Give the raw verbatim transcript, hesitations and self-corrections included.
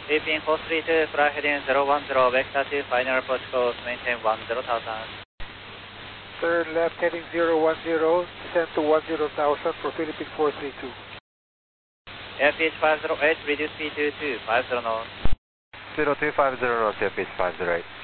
Philippine four three two, fly heading zero one zero, vector to final approach course, maintain one zero thousand. Sir, left heading zero one zero, descend to one zero thousand for Philippine four three two. Airspeed five zero eight, reduce speed to two five zero knots. zero two five zero knots, airspeed five zero eight.